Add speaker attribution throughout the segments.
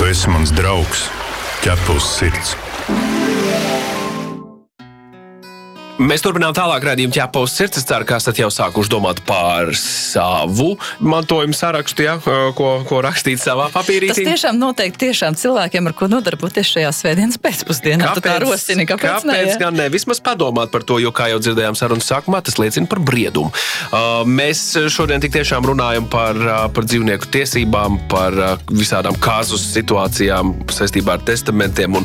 Speaker 1: Tu esi mans draugs, ķepus sirds.
Speaker 2: Mēs turpinām tālāk raidījumu ķepus sirds. Es ceru, ka esat jau sākuši domāt par savu mantojumu sarakstu, ja, ko rakstīt savā papīrītī.
Speaker 3: Tas tiešām noteikti cilvēkiem, ar ko nodarboties šajā svētdienas pēcpusdienā. Tu tā rosini, kāpēc ne?
Speaker 2: Kāpēc gan ne? Vismaz padomāt par to, jo, kā jau dzirdējām sarunas sākumā, tas liecina par briedumu. Mēs šodien tik tiešām runājam par dzīvnieku tiesībām, par visādām kāzus situācijām saistībā ar testamentiem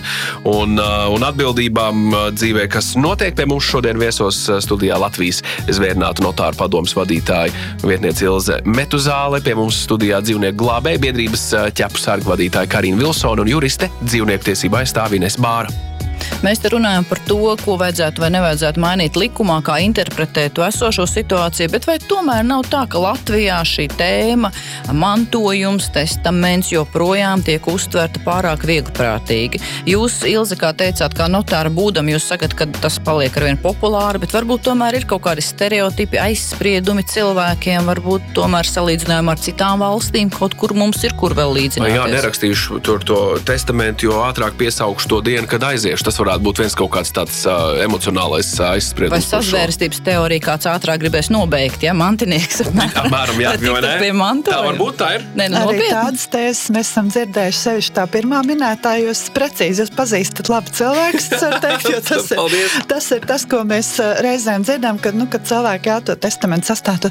Speaker 2: un atbildībām dzīvē, kas notiek pie mums šodien viesos studijā Latvijas zvērinātu notāru padomes vadītāja vietniece Ilze Metuzāle, pie mums studijā dzīvnieku glābēja biedrības ķepu sargu vadītāja Karina Vilsona un juriste dzīvnieku tiesību aizstāve Ines Bāra.
Speaker 3: Mēs te runājam par to, ko vajadzētu vai nevajadzētu mainīt likumā, kā interpretēt to esošo situāciju, bet vai tomēr nav tā, ka Latvijā šī tēma, mantojums, testaments joprojām tiek uztverta pārāk viegliprātīgi? Jūs, Ilze, kā teicāt, kā notāra būdam, jūs sakat, ka tas paliek arvien populāri, bet varbūt tomēr ir kaut kādi stereotipi, aizspriedumi cilvēkiem, varbūt tomēr salīdzinājumā ar citām valstīm, kaut kur mums ir, kur vēl līdzināties.
Speaker 2: Jā, nerakstīšu tur to testamentu, jo ātrāk piesaukšu to dienu, kad aiziešu. Tas varētu būt viens kaut kāds tāds emocionālais aizspriedums.
Speaker 3: Vai sazvērstības teorija kāds ātrāk gribēs nobeigt, ja? Mantinieks.
Speaker 2: Apmēram, jā, jo ne? Tā varbūt tā ir.
Speaker 3: Ne,
Speaker 4: arī tādas tēzes mēs esam dzirdējuši sevišķi tā pirmā minētā, jūs precīzi, jūs pazīstat labi cilvēkus, ceru teikt, jo tas ir tas, ko mēs reizēm dzirdām, kad cilvēki to testamentu sastātu.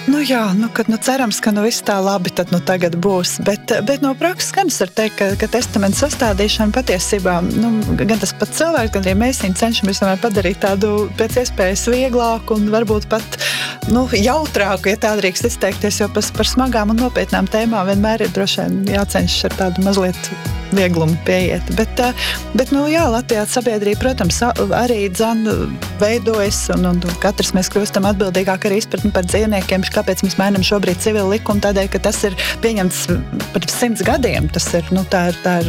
Speaker 4: Cerams, ka viss tā labi, tad tagad būs. Bet no prakses gan es varu teikt, ka testamentu sastādīšana patiesībā, gan tas pat cilvēks, gan arī mēs viņu cenšamies padarīt tādu pēc iespējas vieglāku un varbūt pat jautrāku, ja tā drīkst izteikties, jo par smagām un nopietnām tēmām vienmēr ir droši vien jācenšas ar tādu mazliet vieglumu pieiet. Bet Latvijā sabiedrība, protams, arī veidojas un katrs mēs kļūstam atbildīgāk arī izpratni par dzīvniekiem, kāpēc mēs mainām šobrīd civilu likumu, tādēļ, ka tas ir pieņemts par 100 gadiem. Tas ir, tā ir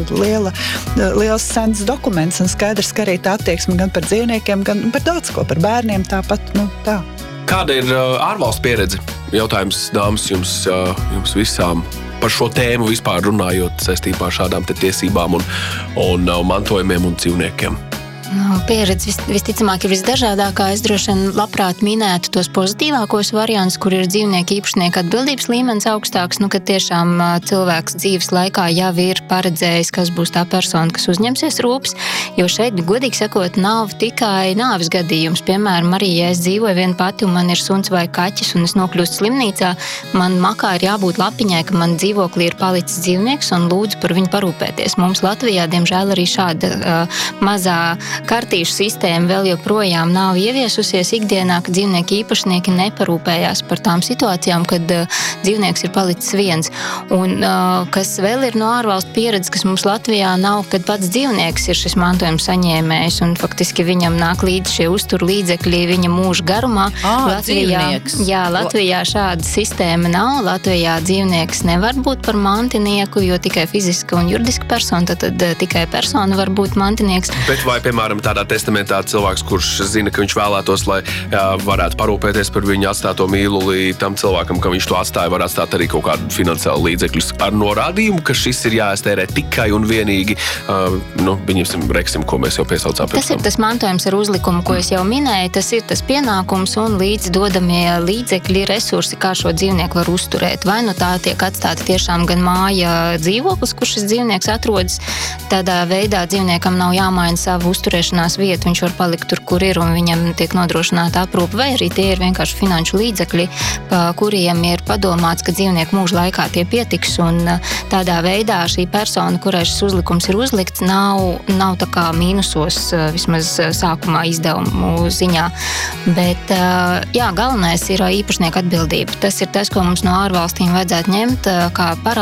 Speaker 4: liels sens dokuments un skaidrs, ka arī tā attieksme gan par dzīvniekiem, gan par daudz ko, par bērniem tāpat, tā.
Speaker 2: Kāda ir ārvalstu pieredze? Jautājums, dāmas, jums visām par šo tēmu vispār runājot saistībā ar šādām tiesībām un mantojumiem un dzīvniekiem.
Speaker 5: Pieredze visticamāk ir visdažādākā. Es droši vien labprāt minētu tos pozitīvākos variantus, kur ir dzīvnieku īpašnieku atbildības līmenis augstāks, kad tiešām cilvēks dzīves laikā jau ir paredzējis, kas būs tā persona, kas uzņemsies rūpes, jo šeit, godīgi sakot, nav tikai nāves gadījums. Piemēram, arī, ja es dzīvoju viena pati un man ir suns vai kaķis un es nokļūstu slimnīcā, man makā ir jābūt lapiņai, ka man dzīvoklī ir palicis dzīvnieks un lūdzu par viņu parūpēties. Mums Latvijā, diemžēl, arī šāda mazā kartīšu sistēma vēl joprojām nav ieviesusies ikdienā, ka dzīvnieku īpašnieki neparūpējās par tām situācijām, kad dzīvnieks ir palicis viens. Un kas vēl ir no ārvalstu pieredzes, kas mums Latvijā nav, kad pats dzīvnieks ir šis mantojums saņēmējs un faktiski viņam nāk līdz šie uztur līdzekļi viņa mūža garumā. Latvijā šāda sistēma nav. Latvijā dzīvnieks nevar būt par mantinieku, jo tikai fiziska un juridiska persona, tad tikai persona var būt mantinieks.
Speaker 2: Bet vai, piemēram, tādā testamentā cilvēks, kurš zina, ka viņš vēlētos, lai varētu parūpēties par viņu atstāto mīluli tam cilvēkam, ka viņš to atstāja, var atstāt arī kaut kādu finansiālu līdzekļus ar norādījumu, ka šis ir jāiztērē tikai un vienīgi, reksim, ko mēs jau piesaucām.
Speaker 5: Tas ir tas mantojums ar uzlikumu, ko es jau minēju, tas ir tas pienākums un līdz dodamie līdzekļi, resursi, kā šo dzīvnieku var uzturēt. Vai tā tiek atstāta tiešām gan māja dzīvoklis, kur šis dzīvnieks atrodas, tādā veidā dzīvniekam nav jāmaina savu uzturēšanās vietu, viņš var palikt tur, kur ir, un viņam tiek nodrošināta aprūpe, vai arī tie ir vienkārši finanšu līdzekļi, kuriem ir padomāts, ka dzīvnieku mūža laikā tie pietiks, un tādā veidā šī persona, kurai šis uzlikums ir uzlikts, nav tā kā mīnusos, vismaz sākumā izdevumu ziņā. Bet, galvenais ir īpašnieku atbildība. Tas ir tas, ko mums no ārvalstīm vajadzētu ņemt, kā parādu.